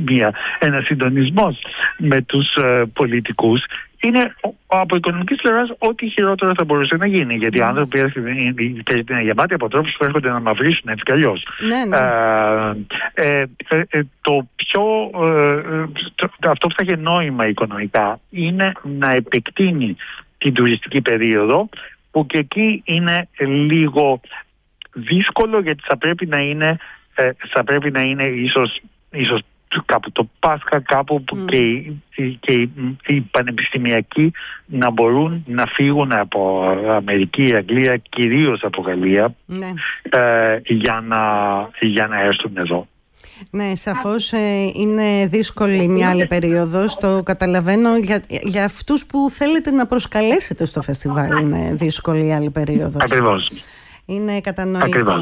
ένα συντονισμός με τους πολιτικούς. Είναι από οικονομικής πλευράς ό,τι χειρότερο θα μπορούσε να γίνει. Γιατί οι άνθρωποι είναι γεμάτοι από τρόπους που έρχονται να μαυρίσουν έτσι κι αλλιώς. Αυτό που θα έχει νόημα οικονομικά είναι να επεκτείνει την τουριστική περίοδο, που και εκεί είναι λίγο δύσκολο, γιατί θα πρέπει να είναι ίσως κάπου το Πάσχα, κάπου που και οι πανεπιστημιακοί να μπορούν να φύγουν από Αμερική, Αγγλία, κυρίως από Γαλλία, για να έρθουν εδώ. Ναι, σαφώς είναι δύσκολη μια άλλη περίοδος. Το καταλαβαίνω. Για αυτούς που θέλετε να προσκαλέσετε στο φεστιβάλ είναι δύσκολη η άλλη περίοδος. Ακριβώς. Είναι κατανοητό.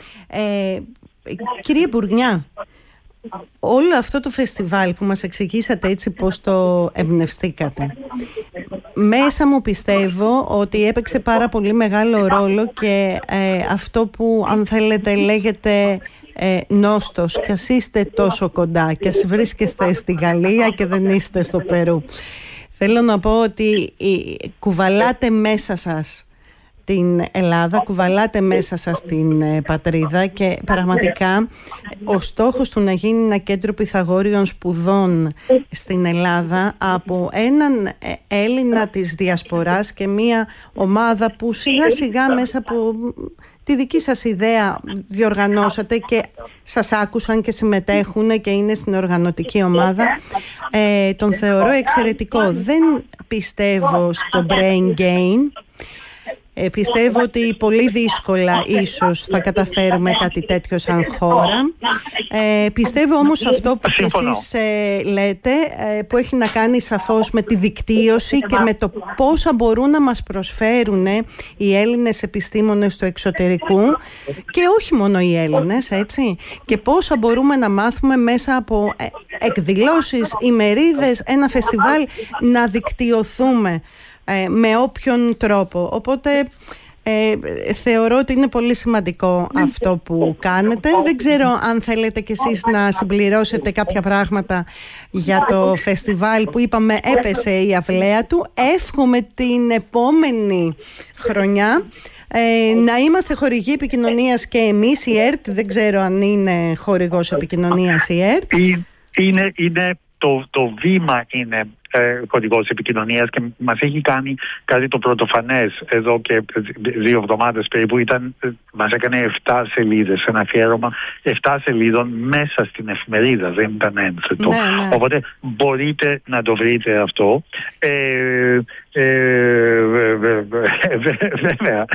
Κύριε Μπουρνιά, όλο αυτό το φεστιβάλ που μας εξηγήσατε έτσι πώς το εμπνευστήκατε, μέσα μου πιστεύω ότι έπαιξε πάρα πολύ μεγάλο ρόλο και αυτό που, αν θέλετε, λέγεται νόστος, κι ας είστε τόσο κοντά, κι ας βρίσκεστε στη Γαλλία και δεν είστε στο Περού. Θέλω να πω ότι κουβαλάτε μέσα σας την Ελλάδα, κουβαλάτε μέσα σας την πατρίδα, και πραγματικά ο στόχος του να γίνει ένα κέντρο Πυθαγόριων σπουδών στην Ελλάδα από έναν Έλληνα της διασποράς και μια ομάδα που σιγά σιγά μέσα από τη δική σας ιδέα διοργανώσατε και σας άκουσαν και συμμετέχουν και είναι στην οργανωτική ομάδα, τον θεωρώ εξαιρετικό. Δεν πιστεύω στο brain gain. Πιστεύω ότι πολύ δύσκολα ίσως θα καταφέρουμε κάτι τέτοιο σαν χώρα. Πιστεύω όμως αυτό που εσείς λέτε, που έχει να κάνει σαφώς με τη δικτύωση και με το πόσα μπορούν να μας προσφέρουν οι Έλληνες επιστήμονες στο εξωτερικού, και όχι μόνο οι Έλληνες, έτσι, και πόσα μπορούμε να μάθουμε μέσα από εκδηλώσεις, ημερίδες, ένα φεστιβάλ, να δικτυωθούμε με όποιον τρόπο. Οπότε θεωρώ ότι είναι πολύ σημαντικό αυτό που κάνετε. Δεν ξέρω αν θέλετε κι εσείς να συμπληρώσετε κάποια πράγματα για το φεστιβάλ που είπαμε έπεσε η αυλαία του. Εύχομαι την επόμενη χρονιά να είμαστε χορηγοί επικοινωνίας και εμείς, η ΕΡΤ. Δεν ξέρω αν είναι χορηγός επικοινωνίας η ΕΡΤ. Είναι το βήμα είναι χορηγός επικοινωνίας, και μας έχει κάνει κάτι το πρωτοφανές εδώ και 2 εβδομάδες περίπου. Μας έκανε 7 σελίδες, ένα αφιέρωμα 7 σελίδων μέσα στην εφημερίδα, δεν ήταν ένθετο. Ναι. Οπότε μπορείτε να το βρείτε αυτό. Βέβαια.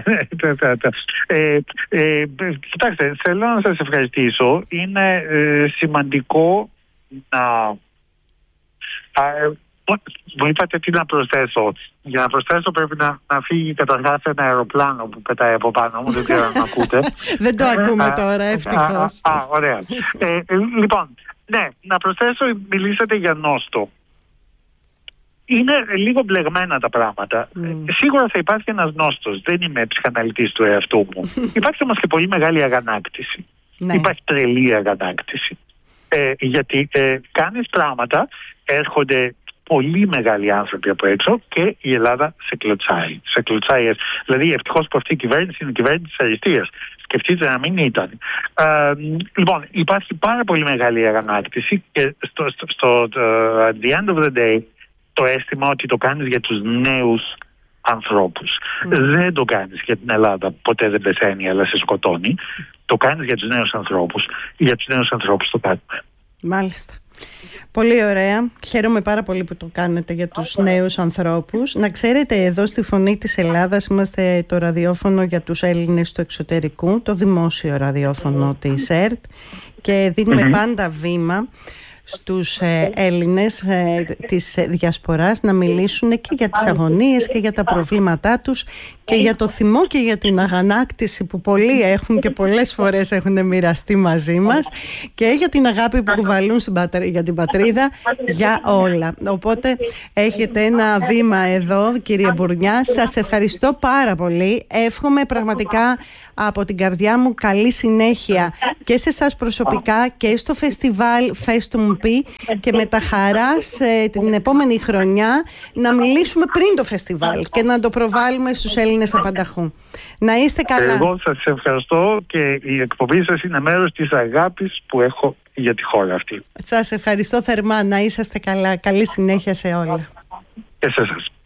Κοιτάξτε, θέλω να σας ευχαριστήσω. Είναι σημαντικό να... Μου είπατε τι να προσθέσω. Για να προσθέσω πρέπει να φύγει καταρχάς ένα αεροπλάνο που πετάει από πάνω μου. Δεν ξέρω αν ακούτε. Δεν το ακούμε τώρα, ευτυχώς. Ωραία. Λοιπόν, ναι, να προσθέσω, μιλήσατε για νόστο. Είναι λίγο μπλεγμένα τα πράγματα. Σίγουρα θα υπάρχει ένας νόστος. Δεν είμαι ψυχαναλυτής του εαυτού μου. Υπάρχει όμως και πολύ μεγάλη αγανάκτηση. Ναι. Υπάρχει τρελή αγανάκτηση. Γιατί κάνεις πράγματα, έρχονται πολύ μεγάλοι άνθρωποι από έξω και η Ελλάδα σε κλωτσάει. Δηλαδή, ευτυχώς που αυτή η κυβέρνηση είναι η κυβέρνηση της αριστείας. Σκεφτείτε να μην ήταν. Λοιπόν, υπάρχει πάρα πολύ μεγάλη αγανάκτηση και στο at the end of the day το αίσθημα ότι το κάνεις για τους νέους ανθρώπους. Δεν το κάνεις για την Ελλάδα, ποτέ δεν πεθαίνει αλλά σε σκοτώνει. Το κάνεις για τους νέους ανθρώπους. Για τους νέους ανθρώπους το κάνουμε. Μάλιστα. Πολύ ωραία. Χαίρομαι πάρα πολύ που το κάνετε για τους νέους ανθρώπους. Να ξέρετε, εδώ στη Φωνή της Ελλάδας είμαστε το ραδιόφωνο για τους Έλληνες του εξωτερικού, το δημόσιο ραδιόφωνο της ΕΡΤ, και δίνουμε πάντα βήμα στους Έλληνες της διασποράς να μιλήσουν και για τις αγωνίες και για τα προβλήματά τους και για το θυμό και για την αγανάκτηση που πολλοί έχουν και πολλές φορές έχουν μοιραστεί μαζί μας, και για την αγάπη που κουβαλούν για την πατρίδα, για όλα. Οπότε έχετε ένα βήμα εδώ, κύριε Μπουρνιά. Σας ευχαριστώ πάρα πολύ. Εύχομαι πραγματικά από την καρδιά μου καλή συνέχεια και σε εσάς προσωπικά και στο φεστιβάλ Festum πει και με τα χαράς την επόμενη χρονιά να μιλήσουμε πριν το φεστιβάλ και να το προβάλλουμε στους Έλληνες απανταχού. Να είστε καλά. Εγώ σας ευχαριστώ και η εκπομπή σας είναι μέρος της αγάπης που έχω για τη χώρα αυτή. Σας ευχαριστώ θερμά. Να είσαστε καλά. Καλή συνέχεια σε όλα. Και σε εσάς.